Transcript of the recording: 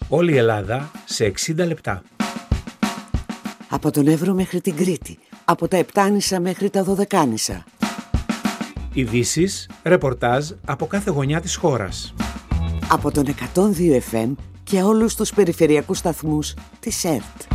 Όλη η Ελλάδα σε 60 λεπτά. Από τον Εύρο μέχρι την Κρήτη, από τα Επτάνησα μέχρι τα Δωδεκάνησα. Ειδήσεις, ρεπορτάζ από κάθε γωνιά της χώρας. Από τον 102 FM και όλους τους περιφερειακούς σταθμούς της ΕΡΤ.